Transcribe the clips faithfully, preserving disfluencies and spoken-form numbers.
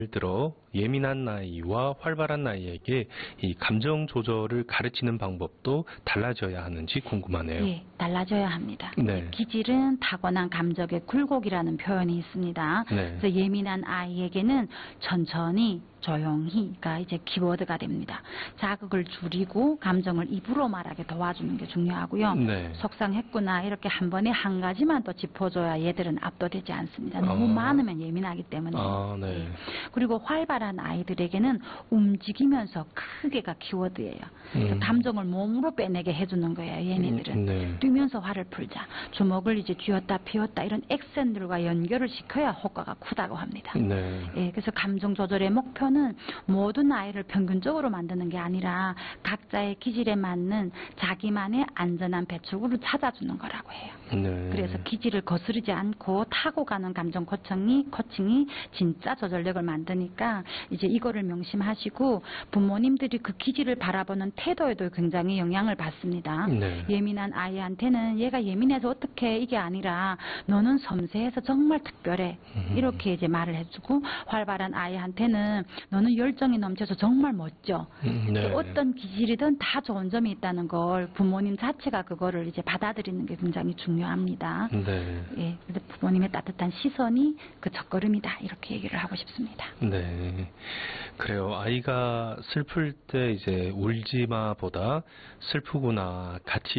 예를 들어 예민한 나이와 활발한 나이에게 이 감정 조절을 가르치는 방법도 달라져야 하는지 궁금하네요. 예, 달라져야 합니다. 네. 기질은 타고난 감정의 굴곡이라는 표현이 있습니다. 네. 그래서 예민한 아이에게는 천천히 조용히가 이제 키워드가 됩니다. 자극을 줄이고 감정을 입으로 말하게 도와주는 게 중요하고요. 네. 속상했구나 이렇게 한 번에 한 가지만 또 짚어줘야 얘들은 압도되지 않습니다. 너무 어. 많으면 예민하기 때문에. 아, 네. 예. 그리고 활발한 아이들에게는 움직이면서 크게가 키워드예요. 그래서 음. 감정을 몸으로 빼내게 해주는 거예요. 얘네들은. 음, 네. 뛰면서 화를 풀자. 주먹을 이제 쥐었다 피웠다 이런 액션들과 연결을 시켜야 효과가 크다고 합니다. 네. 예, 그래서 감정 조절의 목표는 모든 아이를 평균적으로 만드는 게 아니라 각자의 기질에 맞는 자기만의 안전한 배출구를 찾아주는 거라고 해요. 네. 그래서 기질을 거스르지 않고 타고 가는 감정 코칭이, 코칭이 진짜 조절력을 만드니까 이제 이거를 명심하시고 부모님들이 그 기질을 바라보는 태도에도 굉장히 영향을 받습니다. 네. 예민한 아이한테는 얘가 예민해서 어떻게 이게 아니라 너는 섬세해서 정말 특별해. 음. 이렇게 이제 말을 해주고 활발한 아이한테는 너는 열정이 넘쳐서 정말 멋져. 음, 네. 어떤 기질이든 다 좋은 점이 있다는 걸 부모님 자체가 그거를 이제 받아들이는 게 굉장히 중요합니다. 네. 예, 그래서 부모님의 따뜻한 시선이 그 첫걸음이다 이렇게 얘기를 하고 싶습니다. 네. 그래요. 아이가 슬플 때 이제 울지마보다 슬프구나 같이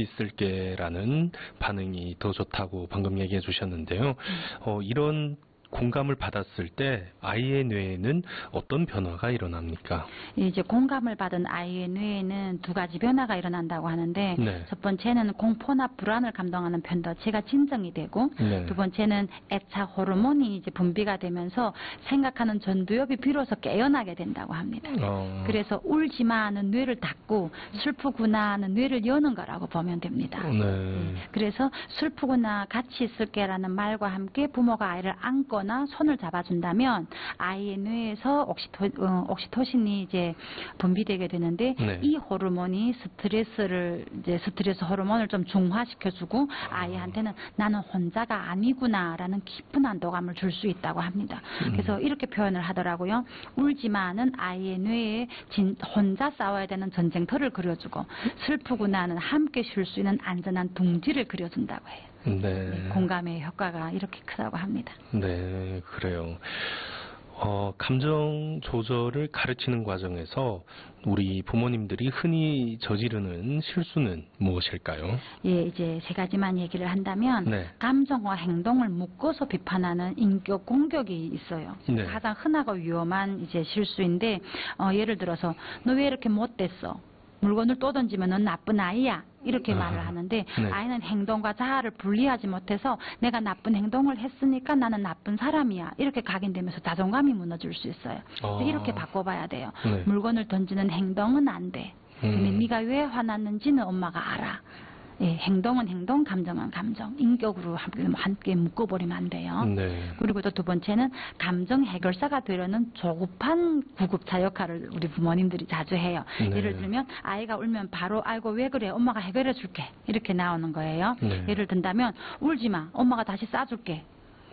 있을게라는 반응이 더 좋다고 방금 얘기해 주셨는데요. 음. 어, 이런 공감을 받았을 때 아이의 뇌에는 어떤 변화가 일어납니까? 이제 공감을 받은 아이의 뇌에는 두 가지 변화가 일어난다고 하는데 네. 첫 번째는 공포나 불안을 감당하는 편도체가 진정이 되고 네. 두 번째는 애착 호르몬이 이제 분비가 되면서 생각하는 전두엽이 비로소 깨어나게 된다고 합니다. 어. 그래서 울지마 하는 뇌를 닫고 슬프구나 하는 뇌를 여는 거라고 보면 됩니다. 네. 그래서 슬프구나 같이 있을게라는 말과 함께 부모가 아이를 안고 나 손을 잡아준다면 아이의 뇌에서 옥시토, 어, 옥시토신이 이제 분비되게 되는데 네. 이 호르몬이 스트레스를 이제 스트레스 호르몬을 좀 중화시켜주고 아이한테는 나는 혼자가 아니구나라는 깊은 안도감을 줄 수 있다고 합니다. 음. 그래서 이렇게 표현을 하더라고요. 울지마는 아이의 뇌에 진, 혼자 싸워야 되는 전쟁터를 그려주고 슬프구나는 함께 쉴 수 있는 안전한 둥지를 그려준다고 해요. 네. 공감의 효과가 이렇게 크다고 합니다. 네, 그래요. 어, 감정 조절을 가르치는 과정에서 우리 부모님들이 흔히 저지르는 실수는 무엇일까요? 예, 이제 세 가지만 얘기를 한다면 네. 감정과 행동을 묶어서 비판하는 인격 공격이 있어요. 네. 가장 흔하고 위험한 이제 실수인데 어, 예를 들어서 너 왜 이렇게 못됐어? 물건을 또 던지면 넌 나쁜 아이야. 이렇게 아, 말을 하는데 네. 아이는 행동과 자아를 분리하지 못해서 내가 나쁜 행동을 했으니까 나는 나쁜 사람이야. 이렇게 각인되면서 자존감이 무너질 수 있어요. 아. 이렇게 바꿔봐야 돼요. 네. 물건을 던지는 행동은 안 돼. 근데 음. 네가 왜 화났는지는 엄마가 알아. 예, 행동은 행동, 감정은 감정. 인격으로 함께, 함께 묶어버리면 안 돼요. 네. 그리고 또 두 번째는 감정 해결사가 되려는 조급한 구급차 역할을 우리 부모님들이 자주 해요. 네. 예를 들면 아이가 울면 바로 아이고 왜 그래 엄마가 해결해 줄게 이렇게 나오는 거예요. 네. 예를 든다면 울지 마 엄마가 다시 싸줄게.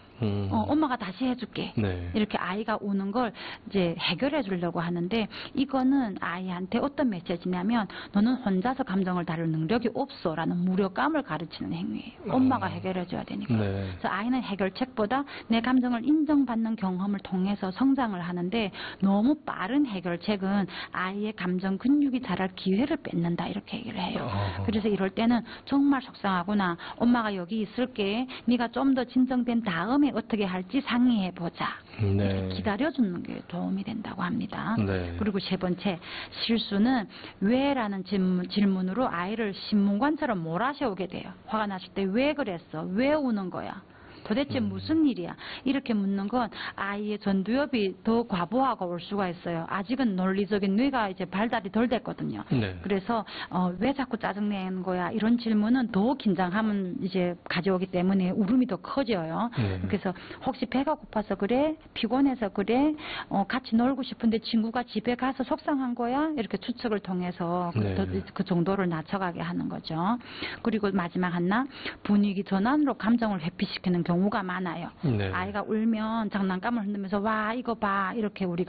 음. 어, 엄마가 다시 해줄게. 네. 이렇게 아이가 우는 걸 이제 해결해 주려고 하는데 이거는 아이한테 어떤 메시지냐면 너는 혼자서 감정을 다룰 능력이 없어라는 무력감을 가르치는 행위예요. 엄마가 어. 해결해 줘야 되니까. 네. 그래서 아이는 해결책보다 내 감정을 인정받는 경험을 통해서 성장을 하는데 너무 빠른 해결책은 아이의 감정 근육이 자랄 기회를 뺏는다 이렇게 얘기를 해요. 어. 그래서 이럴 때는 정말 속상하구나. 엄마가 여기 있을게. 네가 좀 더 진정된 다음에 어떻게 할지 상의해 보자. 네. 기다려주는 게 도움이 된다고 합니다. 네. 그리고 세 번째 실수는 왜라는 질문, 질문으로 아이를 신문관처럼 몰아세우게 돼요. 화가 났을 때 왜 그랬어? 왜 우는 거야? 도대체 음. 무슨 일이야? 이렇게 묻는 건 아이의 전두엽이 더 과부하가 올 수가 있어요. 아직은 논리적인 뇌가 이제 발달이 덜 됐거든요. 네. 그래서 어, 왜 자꾸 짜증내는 거야? 이런 질문은 더 긴장함은 이제 가져오기 때문에 울음이 더 커져요. 네. 그래서 혹시 배가 고파서 그래? 피곤해서 그래? 어, 같이 놀고 싶은데 친구가 집에 가서 속상한 거야? 이렇게 추측을 통해서 그, 네. 더, 그 정도를 낮춰가게 하는 거죠. 그리고 마지막 하나 분위기 전환으로 감정을 회피시키는 경우가 많아요. 네. 아이가 울면 장난감을 흔들면서 와 이거 봐 이렇게 우리가